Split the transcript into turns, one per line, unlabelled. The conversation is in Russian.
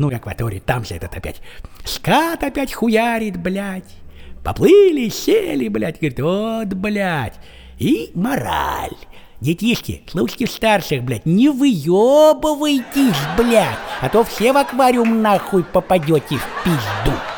родную акваторию. Там же этот опять скат опять хуярит, блядь. Поплыли, сели, блядь. Говорит, вот, блядь. И мораль. Детишки, слушайте старших, блядь, не выебывайтесь, блядь, а то все в аквариум нахуй попадете в пизду.